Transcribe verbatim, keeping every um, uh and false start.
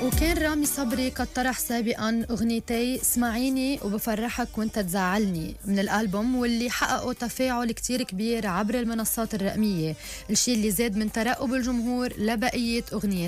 وكان رامي صبري قد طرح سابقا أغنيتي اسمعيني وبفرحك وانت تزعلني من الألبوم، واللي حققوا تفاعل كتير كبير عبر المنصات الرقمية، الشيء اللي زاد من ترقب الجمهور لبقية أغنية